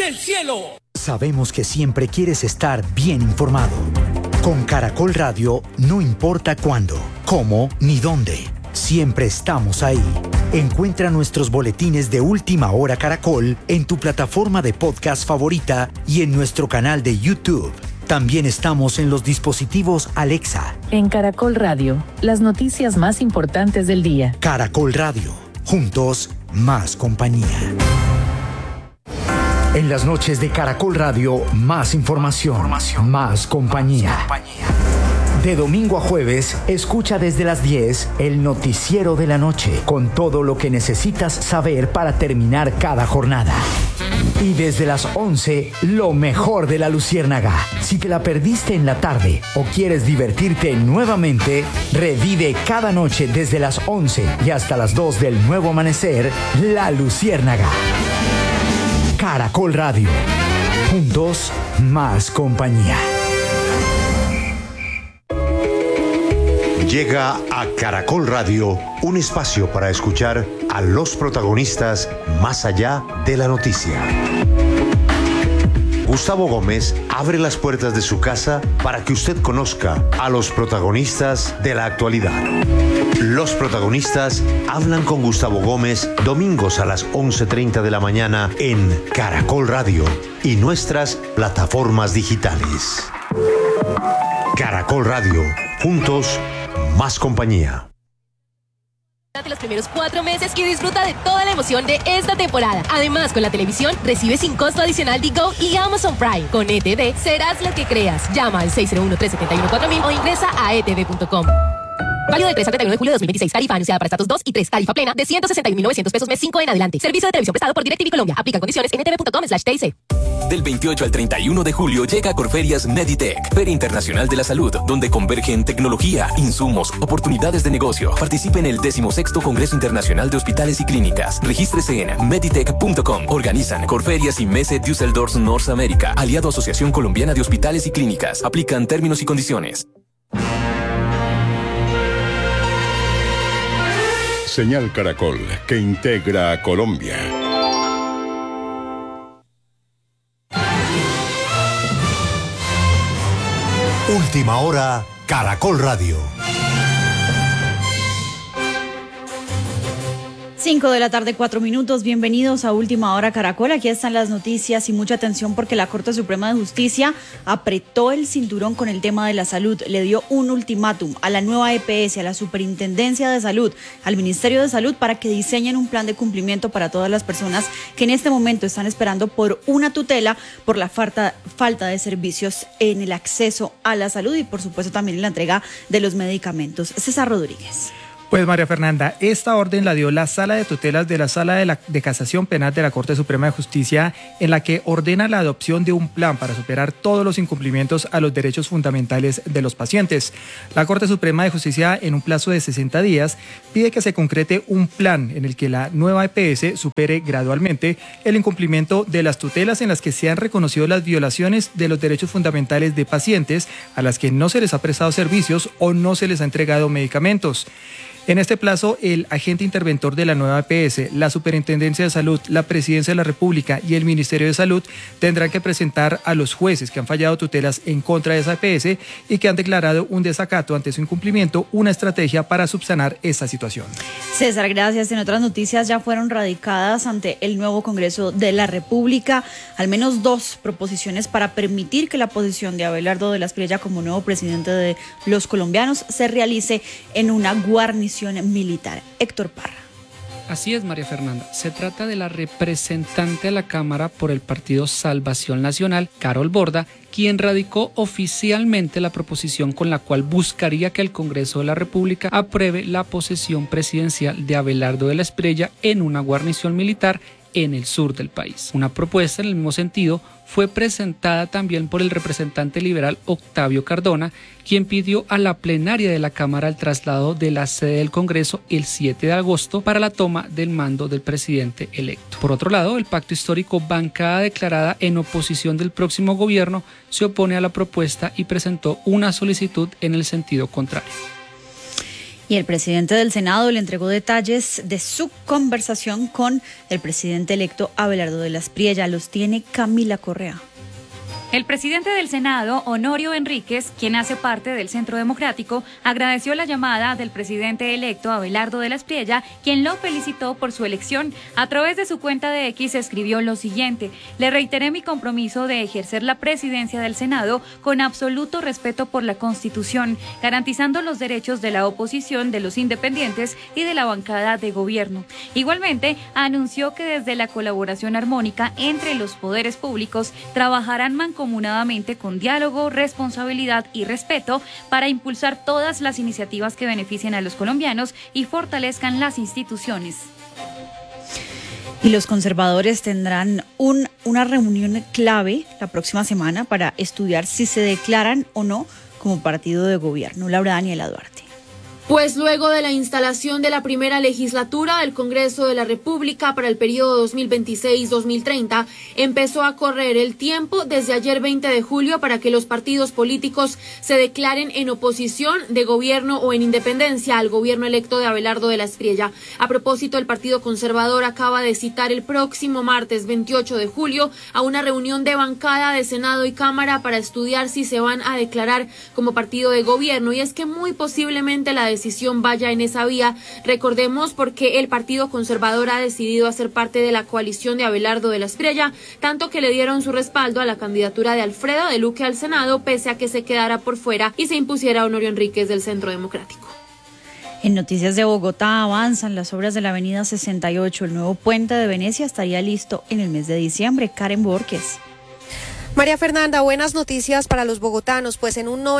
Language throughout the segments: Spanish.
del cielo. Sabemos que siempre quieres estar bien informado. Con Caracol Radio, no importa cuándo, cómo ni dónde, siempre estamos ahí. Encuentra nuestros boletines de Última Hora Caracol en tu plataforma de podcast favorita y en nuestro canal de YouTube. También estamos en los dispositivos Alexa. En Caracol Radio, las noticias más importantes del día. Caracol Radio, juntos, más compañía. En las noches de Caracol Radio, más información, más compañía. De domingo a jueves, escucha desde las 10 el noticiero de la noche, con todo lo que necesitas saber para terminar cada jornada. Y desde las 11, lo mejor de La Luciérnaga. Si te la perdiste en la tarde o quieres divertirte nuevamente, revive cada noche desde las 11 y hasta las 2 del nuevo amanecer, La Luciérnaga. Caracol Radio. Juntos, más compañía. Llega a Caracol Radio un espacio para escuchar a los protagonistas más allá de la noticia. Gustavo Gómez abre las puertas de su casa para que usted conozca a los protagonistas de la actualidad. Los protagonistas hablan con Gustavo Gómez domingos a las 11:30 de la mañana en Caracol Radio y nuestras plataformas digitales. Caracol Radio, juntos, más compañía. Durante los primeros 4 meses y disfruta de toda la emoción de esta temporada. Además, con la televisión, recibe sin costo adicional Digo y Amazon Prime. Con ETV, serás lo que creas. Llama al 601-371-4000 o ingresa a etv.com. Válido del 3 al 31 de julio de 2026. Tarifa anunciada para estatus 2 y 3. Tarifa plena de 161.900 pesos mes 5 en adelante. Servicio de televisión prestado por DirecTV Colombia. Aplican condiciones en etv.com/TIC. Del 28 al 31 de julio llega a Corferias Meditech, Feria Internacional de la Salud, donde convergen tecnología, insumos, oportunidades de negocio. Participe en el 16º Congreso Internacional de Hospitales y Clínicas. Regístrese en meditech.com. Organizan Corferias y Messe Düsseldorf Norteamérica, aliado a Asociación Colombiana de Hospitales y Clínicas. Aplican términos y condiciones. Señal Caracol, que integra a Colombia. Última Hora, Caracol Radio. 5 de la tarde, 4 minutos. Bienvenidos a Última Hora Caracol. Aquí están las noticias y mucha atención porque la Corte Suprema de Justicia apretó el cinturón con el tema de la salud. Le dio un ultimátum a la nueva EPS, a la Superintendencia de Salud, al Ministerio de Salud para que diseñen un plan de cumplimiento para todas las personas que en este momento están esperando por una tutela por la falta de servicios en el acceso a la salud y por supuesto también en la entrega de los medicamentos. César Rodríguez. Pues María Fernanda, esta orden la dio la Sala de Tutelas de la Sala de Casación Penal de la Corte Suprema de Justicia, en la que ordena la adopción de un plan para superar todos los incumplimientos a los derechos fundamentales de los pacientes. La Corte Suprema de Justicia, en un plazo de 60 días, pide que se concrete un plan en el que la nueva EPS supere gradualmente el incumplimiento de las tutelas en las que se han reconocido las violaciones de los derechos fundamentales de pacientes a las que no se les ha prestado servicios o no se les ha entregado medicamentos. En este plazo, el agente interventor de la nueva EPS, la Superintendencia de Salud, la Presidencia de la República y el Ministerio de Salud tendrán que presentar a los jueces que han fallado tutelas en contra de esa EPS y que han declarado un desacato ante su incumplimiento, una estrategia para subsanar esta situación. César, gracias. En otras noticias, ya fueron radicadas ante el nuevo Congreso de la República al menos 2 proposiciones para permitir que la posición de Abelardo de la Espriella como nuevo presidente de los colombianos se realice en una guarnición militar. Héctor Parra. Así es, María Fernanda. Se trata de la representante de la Cámara por el Partido Salvación Nacional, Carol Borda, quien radicó oficialmente la proposición con la cual buscaría que el Congreso de la República apruebe la posesión presidencial de Abelardo de la Espriella en una guarnición militar en el sur del país. Una propuesta en el mismo sentido fue presentada también por el representante liberal Octavio Cardona, quien pidió a la plenaria de la Cámara el traslado de la sede del Congreso el 7 de agosto para la toma del mando del presidente electo. Por otro lado, el Pacto Histórico, bancada declarada en oposición del próximo gobierno, se opone a la propuesta y presentó una solicitud en el sentido contrario. Y el presidente del Senado le entregó detalles de su conversación con el presidente electo Abelardo de la Espriella. Los tiene Camila Correa. El presidente del Senado, Honorio Enríquez, quien hace parte del Centro Democrático, agradeció la llamada del presidente electo Abelardo de la Espriella, quien lo felicitó por su elección. A través de su cuenta de X escribió lo siguiente: le reiteré mi compromiso de ejercer la presidencia del Senado con absoluto respeto por la Constitución, garantizando los derechos de la oposición, de los independientes y de la bancada de gobierno. Igualmente, anunció que desde la colaboración armónica entre los poderes públicos trabajarán mancomunadamente con diálogo, responsabilidad y respeto para impulsar todas las iniciativas que beneficien a los colombianos y fortalezcan las instituciones. Y los conservadores tendrán una reunión clave la próxima semana para estudiar si se declaran o no como partido de gobierno. Laura Daniela Duarte. Pues luego de la instalación de la primera legislatura del Congreso de la República para el periodo 2026-2030, empezó a correr el tiempo desde ayer 20 de julio para que los partidos políticos se declaren en oposición de gobierno o en independencia al gobierno electo de Abelardo de la Espriella. A propósito, el Partido Conservador acaba de citar el próximo martes 28 de julio a una reunión de bancada de Senado y Cámara para estudiar si se van a declarar como partido de gobierno, y es que muy posiblemente la decisión vaya en esa vía. Recordemos porque el Partido Conservador ha decidido hacer parte de la coalición de Abelardo de la Espriella, tanto que le dieron su respaldo a la candidatura de Alfredo de Luque al Senado, pese a que se quedara por fuera y se impusiera Honorio Enríquez del Centro Democrático. En noticias de Bogotá, avanzan las obras de la avenida 68. El nuevo puente de Venecia estaría listo en el mes de diciembre. Karen Borges. María Fernanda, buenas noticias para los bogotanos, pues en un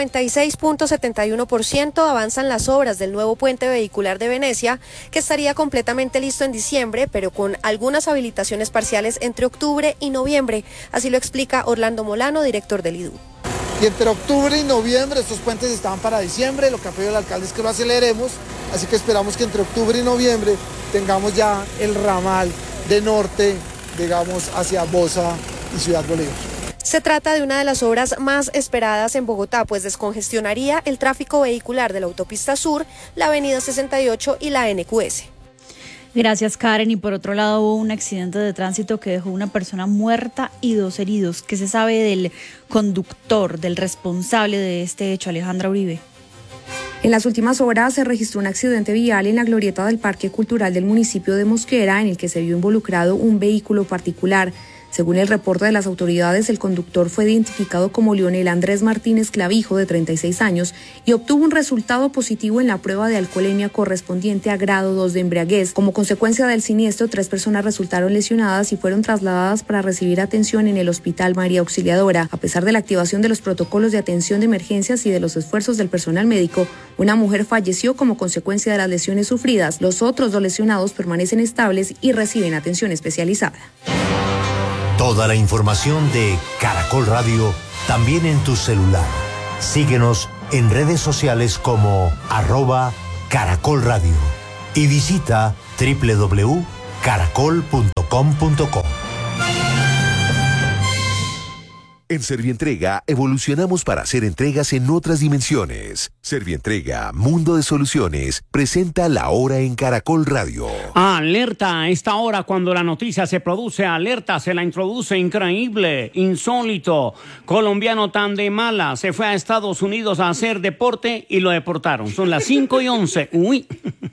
96.71% avanzan las obras del nuevo puente vehicular de Venecia, que estaría completamente listo en diciembre, pero con algunas habilitaciones parciales entre octubre y noviembre. Así lo explica Orlando Molano, director del IDU. Y entre octubre y noviembre estos puentes estaban para diciembre, lo que ha pedido el alcalde es que lo aceleremos, así que esperamos que entre octubre y noviembre tengamos ya el ramal de norte, digamos, hacia Bosa y Ciudad Bolívar. Se trata de una de las obras más esperadas en Bogotá, pues descongestionaría el tráfico vehicular de la autopista sur, la avenida 68 y la NQS. Gracias, Karen. Y por otro lado, hubo un accidente de tránsito que dejó una persona muerta y 2 heridos. ¿Qué se sabe del conductor, del responsable de este hecho, Alejandra Uribe? En las últimas horas se registró un accidente vial en la glorieta del Parque Cultural del municipio de Mosquera, en el que se vio involucrado un vehículo particular. Según el reporte de las autoridades, el conductor fue identificado como Leonel Andrés Martínez Clavijo, de 36 años, y obtuvo un resultado positivo en la prueba de alcoholemia correspondiente a grado 2 de embriaguez. Como consecuencia del siniestro, 3 personas resultaron lesionadas y fueron trasladadas para recibir atención en el Hospital María Auxiliadora. A pesar de la activación de los protocolos de atención de emergencias y de los esfuerzos del personal médico, una mujer falleció como consecuencia de las lesiones sufridas. Los otros 2 lesionados permanecen estables y reciben atención especializada. Toda la información de Caracol Radio también en tu celular. Síguenos en redes sociales como @Caracol Radio y visita www.caracol.com.co. En Servientrega evolucionamos para hacer entregas en otras dimensiones. Servientrega, Mundo de Soluciones, presenta La Hora en Caracol Radio. Alerta, a esta hora cuando la noticia se produce, alerta, se la introduce increíble, insólito. Colombiano tan de mala, se fue a Estados Unidos a hacer deporte y lo deportaron. Son las 5:11. Uy.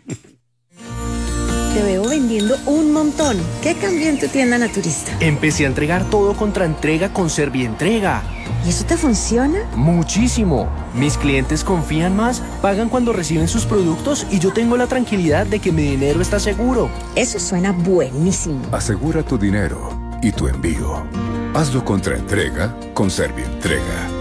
Te veo vendiendo un montón. ¿Qué cambió en tu tienda naturista? Empecé a entregar todo contra entrega con Servientrega. ¿Y eso te funciona? Muchísimo. Mis clientes confían más, pagan cuando reciben sus productos y yo tengo la tranquilidad de que mi dinero está seguro. Eso suena buenísimo. Asegura tu dinero y tu envío. Hazlo contra entrega con Servientrega.